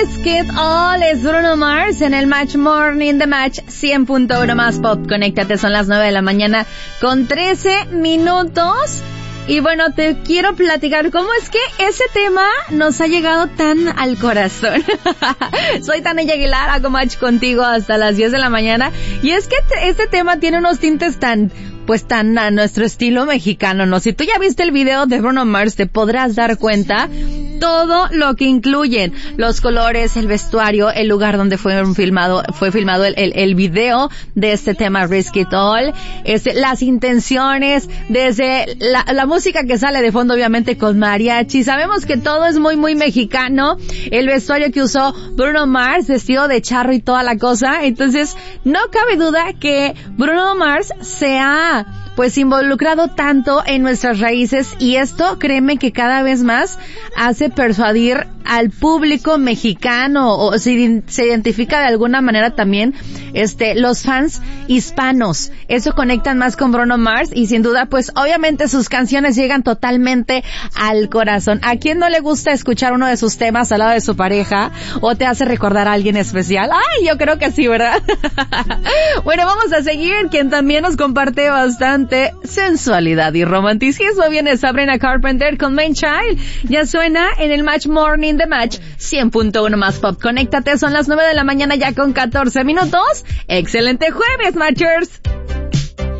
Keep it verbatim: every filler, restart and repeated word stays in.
Risk It All es Bruno Mars en el Match Morning The Match cien punto uno más Pop. Conéctate, son las nueve de la mañana con trece minutos. Y bueno, te quiero platicar cómo es que ese tema nos ha llegado tan al corazón. Soy Tania Aguilar, hago match contigo hasta las diez de la mañana. Y es que este tema tiene unos tintes tan, pues tan a nuestro estilo mexicano, ¿no? Si tú ya viste el video de Bruno Mars, te podrás dar cuenta todo lo que incluyen, los colores, el vestuario, el lugar donde fue filmado, fue filmado el, el, el video de este tema Risk It All, este, las intenciones, desde la, la música que sale de fondo, obviamente con mariachi. Sabemos que todo es muy, muy mexicano, el vestuario que usó Bruno Mars, vestido de charro y toda la cosa. Entonces, no cabe duda que Bruno Mars se ha pues involucrado tanto en nuestras raíces, y esto, créeme que cada vez más hace persuadir al público mexicano, o se, se identifica de alguna manera también este los fans hispanos. Eso conectan más con Bruno Mars, y sin duda pues obviamente sus canciones llegan totalmente al corazón. ¿A quién no le gusta escuchar uno de sus temas al lado de su pareja, o te hace recordar a alguien especial? Ay, yo creo que sí, ¿verdad? Bueno, vamos a seguir. Quien también nos comparte bastante sensualidad y romanticismo viene Sabrina Carpenter con Main Child. Ya suena en el Match Morning The Match cien punto uno más Pop. Conéctate, son las nueve de la mañana ya con catorce minutos. Excelente jueves, Matchers.